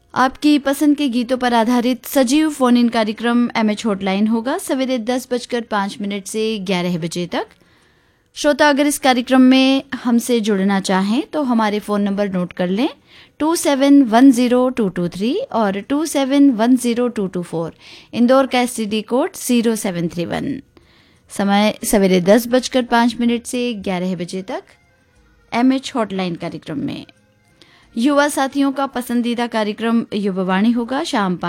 आपकी पसंद के गीतों पर आधारित सजीव फोन इन कार्यक्रम एमएच हॉटलाइन होगा सवेरे 10:05 से 11 बजे तक। श्रोता अगर इस कार्यक्रम में हमसे जुड़ना चाहें तो हमारे फ़ोन नंबर नोट कर लें 27102223 और 27102224। इंदौर का STD कोड 0731। समय सवेरे 10:05 से 11 बजे तक एमएच हॉटलाइन कार्यक्रम में। युवा साथियों का पसंदीदा कार्यक्रम युवावाणी होगा शाम